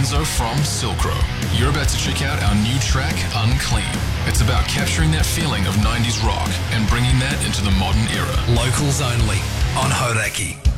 Enzo from Silk Row. You're about to check out our new track, Unclean. It's about capturing that feeling of 90s rock and bringing that into the modern era. Locals only on Hodaki.